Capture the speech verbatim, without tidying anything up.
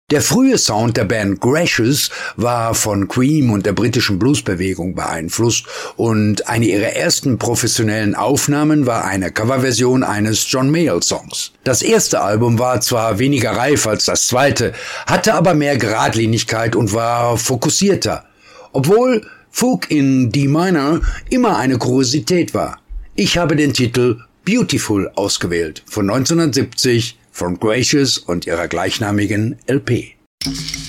Der frühe Sound der Band Gracious war von Cream und der britischen Bluesbewegung beeinflusst und eine ihrer ersten professionellen Aufnahmen war eine Coverversion eines John Mayall-Songs. Das erste Album war zwar weniger reif als das zweite, hatte aber mehr Geradlinigkeit und war fokussierter, obwohl Fugue in D Minor immer eine Kuriosität war. Ich habe den Titel Beautiful ausgewählt, von neunzehnhundertsiebzig von Gracious und ihrer gleichnamigen L P.